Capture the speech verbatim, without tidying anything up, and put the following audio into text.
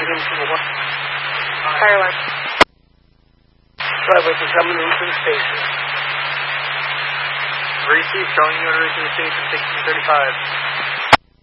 him to the one. Fire alarm. Driver to coming into the station. Receive, calling you on route to the station, sixteen thirty-five.